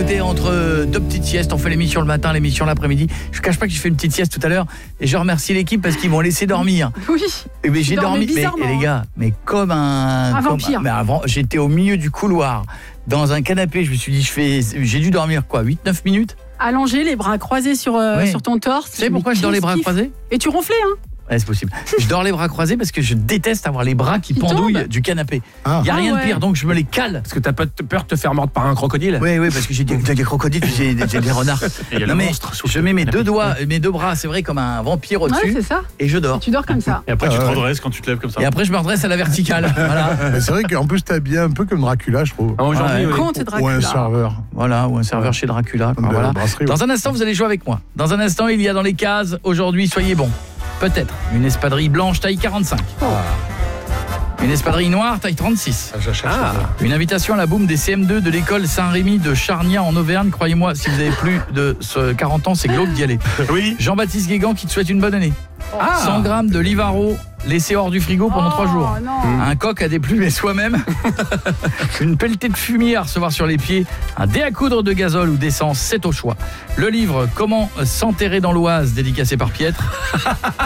écoutez, entre deux petites siestes, on fait l'émission le matin, l'émission l'après-midi. Je ne cache pas que j'ai fait une petite sieste tout à l'heure et je remercie l'équipe parce qu'ils m'ont laissé dormir. Oui. Et mais j'ai dormi, mais les gars, mais comme un vampire. Mais avant, j'étais au milieu du couloir, dans un canapé. Je me suis dit, j'ai dû dormir quoi, 8-9 minutes. Allongé, les bras croisés sur ton torse. Tu sais pourquoi je dors les bras croisés? Et tu ronflais, hein? Ouais, c'est possible. Je dors les bras croisés parce que je déteste avoir les bras qui pendouillent du canapé. Il n'y a rien de pire, donc je me les cale. Parce que t'as pas peur de te faire mordre par un crocodile? Oui, parce que j'ai des crocodiles, j'ai des renards. Et non, mais je mets mes deux bras, c'est vrai, comme un vampire au-dessus. Ouais, c'est ça. Et je dors. Tu dors comme ça. Et après, tu te redresses quand tu te lèves comme ça. Et après, je me redresse à la verticale. Voilà. Mais c'est vrai qu'en plus, t'es habillé un peu comme Dracula, je trouve. Comte Dracula. Ou un serveur. Voilà, ou un serveur chez Dracula. Voilà. Dans un instant, vous allez jouer avec moi. Dans un instant, il y a dans les cases, aujourd'hui, soyez bons. Peut-être une espadrille blanche taille 45. Une espadrille noire taille 36. Une invitation à la boum des CM2 de l'école Saint-Rémy de Charnia en Auvergne. Croyez-moi, si vous avez plus de 40 ans, c'est glauque d'y aller. Oui. Jean-Baptiste Guégan qui te souhaite une bonne année. 100 grammes de Livaro laissé hors du frigo pendant 3 jours. Non. Un coq à déplumer soi-même. Une pelletée de fumier à recevoir sur les pieds. Un dé à coudre de gazole ou d'essence, c'est au choix. Le livre Comment s'enterrer dans l'Oise, dédicacé par Pietre.